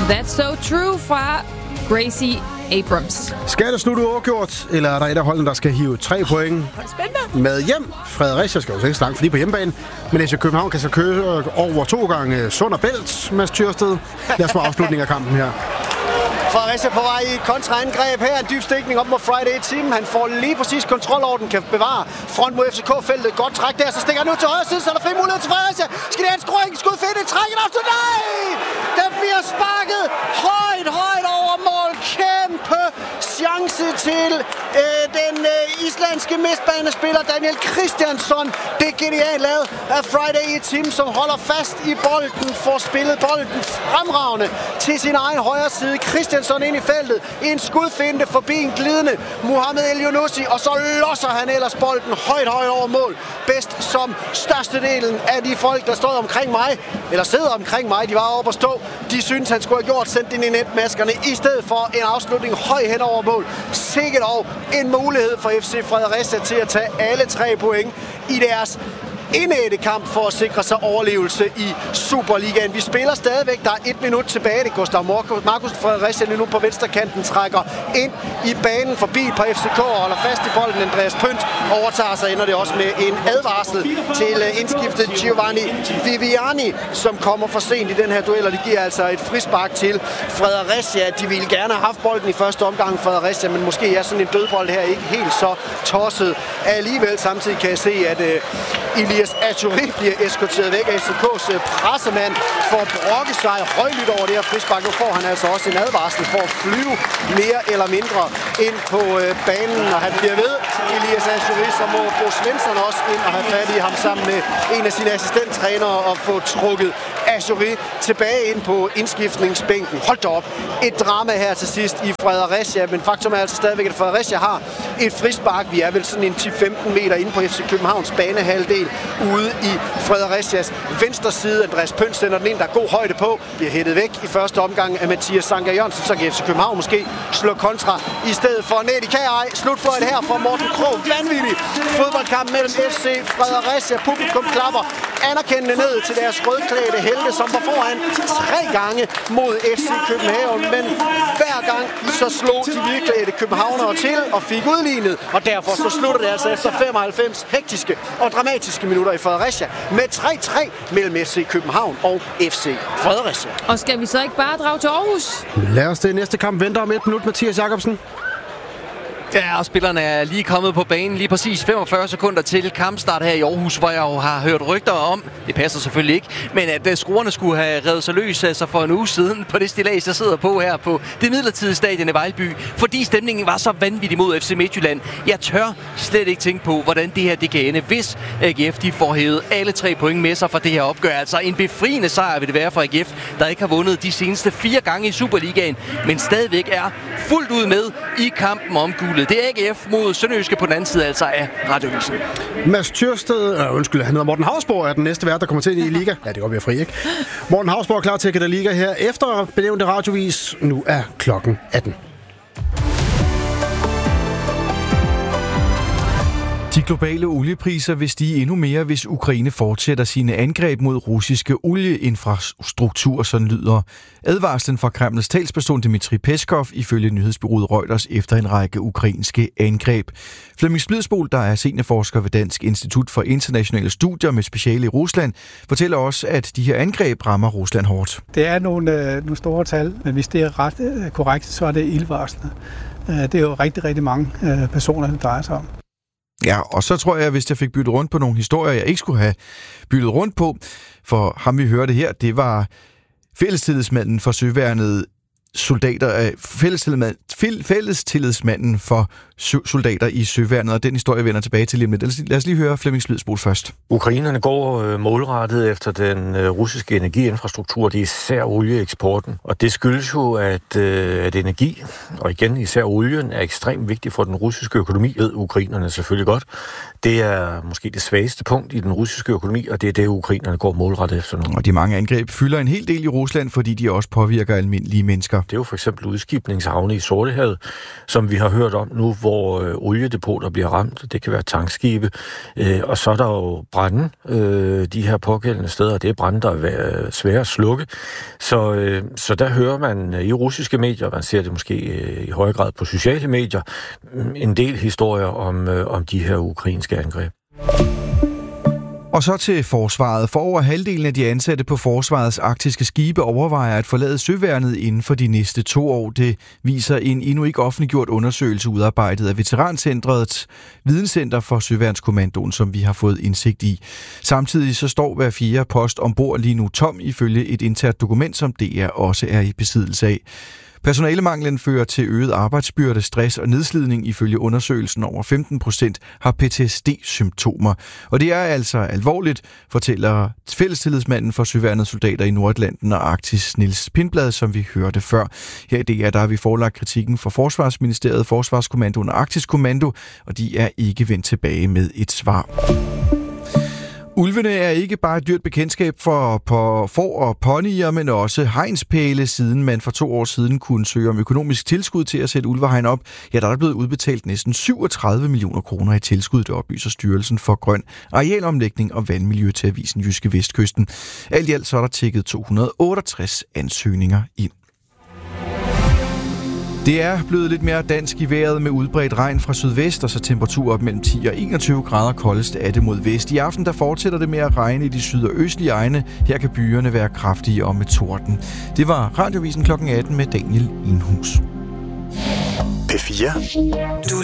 That's So True fra Gracie Abrams. Skal det slutte uafgjort, eller er der et af holdene, der skal hive 3 point med hjem? Fredericia skal jo ikke så langt, fordi på hjemmebane. Men FC København kan så køre over 2 gange Sund og Bælt, Mads Tyrsted. Lad os få afslutningen af kampen her. Fredericia på vej i et kontraangreb her. En dyb stikning op mod Friday Team. Han får lige præcis kontrol over den, kan bevare front mod FCK-feltet. Godt træk der, så stikker han ud til højre side, så er der 5 muligheder til Fredericia. Skal de have en skruing? Skud fedt, trækker op til nej! Den bliver sparket højt over mål. Kæmpe chance til den islandske midtbanespiller Daniel Christiansson. Det er genialt lavet af Friday Team, som holder fast i bolden, får spillet bolden fremragende til sin egen højre side. Christiansson ind i feltet, en skudfinte forbi en glidende Mohamed El Younousi, og så losser han ellers bolden højt over mål. Bedst som størstedelen af de folk, der stod omkring mig, eller sidder omkring mig, de var oppe at stå. De synes, han skulle have gjort, sendt ind i netmaskerne, i stedet for en afslutning højt hen over mål. Sikkert og en mulighed for FC Fredericia til at tage alle 3 point i deres indætte kamp for at sikre sig overlevelse i Superligaen. Vi spiller stadigvæk. Der er 1 minut tilbage. Det er Gustav Markus Fredericia lige nu på venstrekanten, trækker ind i banen forbi et par FCK og holder fast i bolden. Andreas Pønt overtager, så ender det også med en advarsel til indskiftet Giovanni Viviani, som kommer for sent i den her duel, og det giver altså et frispark til Fredericia. De ville gerne have haft bolden i første omgang, Fredericia, men måske er sådan en dødbold her ikke helt så tosset alligevel. Samtidig kan jeg se, at Elias Achouri bliver eskorteret væk af FCK's pressemand for at brokke sig højlydt over det her frispark. Nu får han altså også en advarsel for at flyve mere eller mindre ind på banen, og han bliver ved. Elias Achouri, så må Bo Svensson også ind og have fat i ham sammen med en af sine assistenttrænere og få trukket Achouri tilbage ind på indskiftningsbænken. Hold da op. Et drama her til sidst i Fredericia, men faktum er altså stadigvæk, at Fredericia har et frispark. Vi er vel sådan en 10-15 meter inde på FC Københavns banehalvdel ude i Fredericias venstre side. Andreas Pønt sender den ind, der er god højde på. Bliver hættet væk i første omgang af Mathias Sanker Jørgensen. Så kan FC København måske slå kontra i stedet for Nedi Kajaj. Slutfløjt her fra Morten Krog. Vanvittig fodboldkamp mellem FC Fredericia. Publikum klapper anerkendende ned til deres rødklædte helte, som var foran 3 gange mod FC København. Men hver gang så slog de hvidklædte københavnere til og fik udlignet. Og derfor så slutter det altså efter 95 hektiske og dramatiske minutter i Fredericia med 3-3 mellem FC København og FC Fredericia. Og skal vi så ikke bare drage til Aarhus? Lad os det. Næste kamp venter om 1 minut, Mathias Jacobsen. Ja, og spillerne er lige kommet på banen lige præcis 45 sekunder til kampstart her i Aarhus, hvor jeg jo har hørt rygter om, det passer selvfølgelig ikke, men at skruerne skulle have revet sig løs altså for en uge siden på det stillads, der sidder på her på det midlertidige stadion i Vejlby, fordi stemningen var så vanvittig mod FC Midtjylland. Jeg tør slet ikke tænke på, hvordan det her det kan ende, hvis AGF de får hævet alle 3 point med sig fra det her opgør. Altså en befriende sejr vil det være for AGF, der ikke har vundet de seneste 4 gange i Superligaen, men stadigvæk er fuldt ud med i kampen om guldet. Det er AGF mod Sønderjyske på den anden side altså af Radiovisen. Mads Tyrsted, han hedder Morten Hausborg, er den næste vært, der kommer til i Liga. Ja, det går vi fri, ikke? Morten Hausborg er klar til at gætte Liga her efter benævnte radiovis. Nu er klokken 18. De globale oliepriser vil stige endnu mere, hvis Ukraine fortsætter sine angreb mod russiske olieinfrastruktur, sådan lyder advarslen fra Kremls talsperson Dmitri Peskov ifølge nyhedsbureauet Reuters efter en række ukrainske angreb. Flemming Splidsbol, der er seniorforsker ved Dansk Institut for Internationale Studier med speciale i Rusland, fortæller også, at de her angreb rammer Rusland hårdt. Det er nogle store tal, men hvis det er ret korrekt, så er det ildvarslende. Det er jo rigtig, rigtig mange personer, det drejer sig om. Ja, og så tror jeg, hvis jeg fik byttet rundt på nogle historier, jeg ikke skulle have byttet rundt på, for ham vi hørte her, det var fællestillidsmanden for søværnet soldater, fællestillidsmanden for soldater i søværnet, og den historie vender tilbage til lige om lidt. Lad os lige høre Flemming Splidsbol først. Ukrainerne går målrettet efter den russiske energiinfrastruktur, det er især olieeksporten, og det skyldes jo, at energi, og igen især olien, er ekstremt vigtig for den russiske økonomi, ved ukrainerne selvfølgelig godt. Det er måske det svageste punkt i den russiske økonomi, og det er det, ukrainerne går målrettet efter nu. Og de mange angreb fylder en hel del i Rusland, fordi de også påvirker almindelige mennesker. Det er jo for eksempel udskibningshavne i Sortehavet, som vi har hørt om nu, hvor oliedepoter bliver ramt. Det kan være tankskibe. Og så er der jo brande, de her pågældende steder. Det er brande, der er svære at slukke. Så der hører man i russiske medier, man ser det måske i høj grad på sociale medier, en del historier om de her ukrainske angreb. Og så til forsvaret. For over halvdelen af de ansatte på forsvarets arktiske skibe overvejer at forlade søværnet inden for de næste 2 år. Det viser en endnu ikke offentliggjort undersøgelse udarbejdet af Veterancentrets Videnscenter for Søværnskommandoen, som vi har fået indsigt i. Samtidig så står hver 4. post ombord lige nu tom ifølge et internt dokument, som DR også er i besiddelse af. Personalemanglen fører til øget arbejdsbyrde, stress og nedslidning. Ifølge undersøgelsen over 15% har PTSD-symptomer. Og det er altså alvorligt, fortæller fællestillidsmanden for Søværnets soldater i Nordatlanten og Arktis, Niels Pindblad, som vi hørte før. Her i DR, der har vi forelagt kritikken for Forsvarsministeriet, Forsvarskommandoen og Arktisk Kommando, og de er ikke vendt tilbage med et svar. Ulvene er ikke bare et dyrt bekendtskab for får og ponyer, men også hegnspæle. Siden man for 2 år siden kunne søge om økonomisk tilskud til at sætte ulvehegn op, ja, der er blevet udbetalt næsten 37 millioner kroner i tilskud, det oplyser Styrelsen for Grøn Arealomlægning og Vandmiljø til avisen Jyske Vestkysten. Alt i alt så er der tikket 268 ansøgninger ind. Det er blevet lidt mere dansk i vejret med udbredt regn fra sydvest, og så temperatur op mellem 10 og 21 grader. Koldest er det mod vest. I aften der fortsætter det med at regne i de syd- og østlige egne. Her kan byerne være kraftige og med torden. Det var Radiovisen kl. 18 med Daniel Enhus. P4.